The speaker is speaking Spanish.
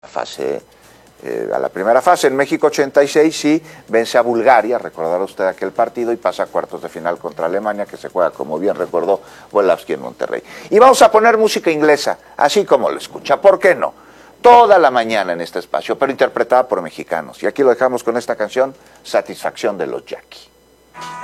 a la primera fase. En México 86 sí vence a Bulgaria, recordará usted aquel partido, y pasa a cuartos de final contra Alemania, que se juega, como bien recordó, Wolavsky en Monterrey. Y vamos a poner música inglesa, así como lo escucha, ¿por qué no? Toda la mañana en este espacio, pero interpretada por mexicanos. Y aquí lo dejamos con esta canción, Satisfacción de los Jackie.